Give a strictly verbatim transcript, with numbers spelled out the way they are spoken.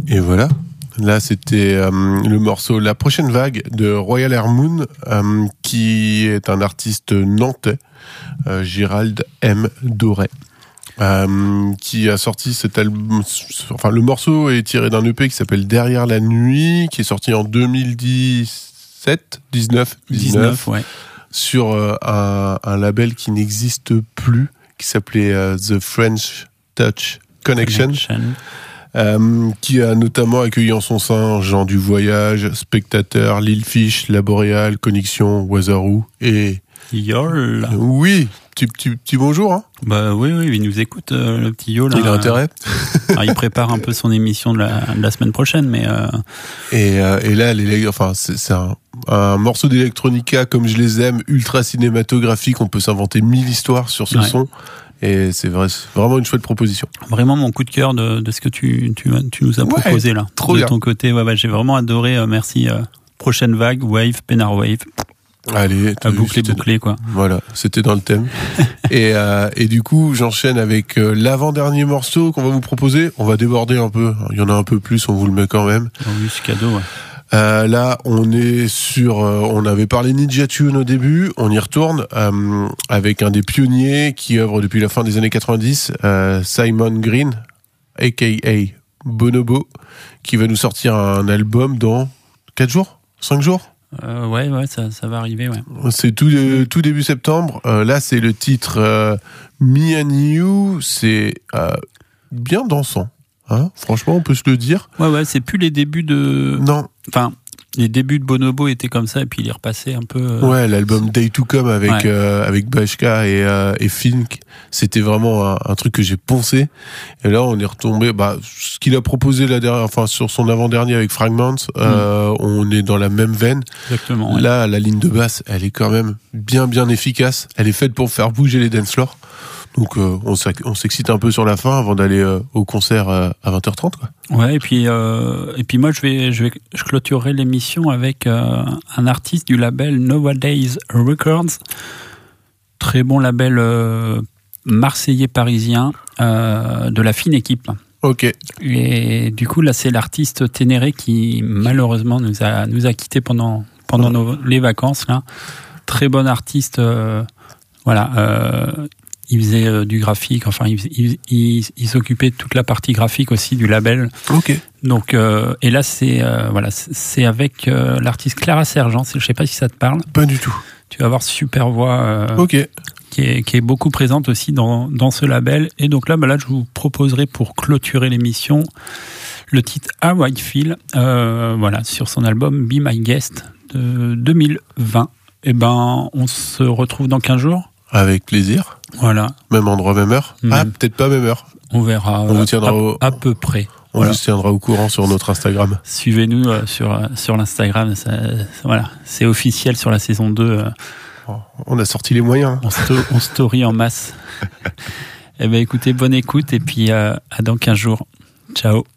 Et voilà. Là, c'était euh, le morceau La prochaine vague de Royal Air Moon, euh, qui est un artiste nantais, euh, Gérald M. Doré, euh, qui a sorti cet album. Enfin, le morceau est tiré d'un E P qui s'appelle Derrière la nuit, qui est sorti en deux mille dix-sept, dix-neuf, dix-neuf, ouais. Sur euh, un, un label qui n'existe plus, qui s'appelait euh, The French Touch Connection. Connection. Euh, qui a notamment accueilli en son sein Jean du Voyage, Spectateur, Lil Fish, La Boréale, Connexion, Wazaroo et... Yol. Oui, petit, petit, petit bonjour. Hein. Bah oui, oui, il nous écoute, euh, le petit Yol. Il a intérêt. Alors, il prépare un peu son émission de la, de la semaine prochaine, mais... Euh... Et, euh, et là, les, enfin, c'est, c'est un, un morceau d'électronica comme je les aime, ultra cinématographique, on peut s'inventer mille histoires sur ce ouais. son. Et c'est, vrai, c'est vraiment une chouette proposition. Vraiment mon coup de cœur de, de ce que tu, tu, tu nous as ouais, proposé là. Trop de bien. ton côté, ouais, ouais, j'ai vraiment adoré. Euh, merci. Euh, prochaine vague, Wave, Pénard Wave. Allez, à boucler, boucler quoi. Voilà, c'était dans le thème. et, euh, et du coup, j'enchaîne avec euh, l'avant-dernier morceau qu'on va vous proposer. On va déborder un peu. Il y en a un peu plus, on vous le met quand même. Oh oui, c'est cadeau, ouais. Euh, là, on est sur. Euh, on avait parlé Ninja Tune au début. On y retourne euh, avec un des pionniers qui œuvre depuis la fin des années quatre-vingt-dix, euh, Simon Green, aka Bonobo, qui va nous sortir un album dans quatre jours, cinq jours. Euh, ouais, ouais, ça, ça va arriver, ouais. C'est tout, euh, tout début septembre. Euh, là, c'est le titre euh, Me and You. C'est euh, bien dansant. Hein, franchement, on peut se le dire. Ouais, ouais, c'est plus les débuts de. Non. Enfin, les débuts de Bonobo étaient comme ça, et puis il est repassé un peu. Euh... Ouais, l'album Day to Come avec ouais. euh, avec Bashka et euh, et Fink, c'était vraiment un, un truc que j'ai poncé. Et là, on est retombé. Bah, ce qu'il a proposé la dernière, enfin sur son avant-dernier avec Fragments, euh, mm. on est dans la même veine. Exactement. Ouais. Là, la ligne de basse, elle est quand même bien bien efficace. Elle est faite pour faire bouger les dance floors. Donc euh, on, on s'excite un peu sur la fin avant d'aller euh, au concert euh, à vingt heures trente quoi. Ouais, et puis euh, et puis moi je vais je vais je clôturerai l'émission avec euh, un artiste du label Nowadays Records. Très bon label euh, marseillais parisien euh, de la fine équipe. OK. Et du coup là c'est l'artiste Ténéré qui malheureusement nous a nous a quittés pendant pendant ouais. nos, les vacances là. Très bon artiste euh, voilà euh, il faisait euh, du graphique, enfin il, il, il, il s'occupait de toute la partie graphique aussi du label. Ok. Donc euh, et là c'est euh, voilà c'est avec euh, l'artiste Clara Sergent. Je sais pas si ça te parle. Pas du tout. Tu vas avoir super voix. Euh, ok. Qui est qui est beaucoup présente aussi dans dans ce label. Et donc là bah là je vous proposerai pour clôturer l'émission le titre A Whitefield euh, voilà sur son album Be My Guest de deux mille vingt. Et ben on se retrouve dans quinze jours. Avec plaisir. Voilà. Même endroit, même heure. Même. Ah, peut-être pas même heure. On verra. On vous tiendra à, au... à peu près. On voilà. vous tiendra au courant sur notre Instagram. Suivez-nous euh, sur, euh, sur l'Instagram. Ça, voilà. C'est officiel sur la saison deux. Euh, oh, on a sorti les moyens. On, sto- on story en masse. Eh ben, écoutez, bonne écoute et puis euh, à dans quinze jours. Ciao.